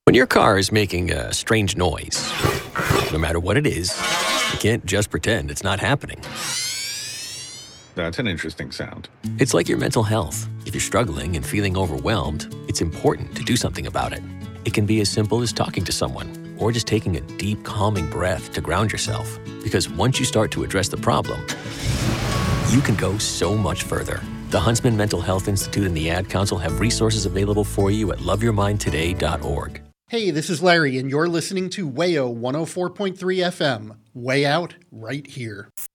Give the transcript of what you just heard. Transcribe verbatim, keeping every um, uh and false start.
When your car is making a strange noise, no matter what it is, you can't just pretend it's not happening. That's an interesting sound. It's like your mental health. If you're struggling and feeling overwhelmed, it's important to do something about it. It can be as simple as talking to someone or just taking a deep, calming breath to ground yourself. Because once you start to address the problem, you can go so much further. The Huntsman Mental Health Institute and the Ad Council have resources available for you at love your mind today dot org. Hey, this is Larry, and you're listening to W A O one oh four point three F M. Way out, right here.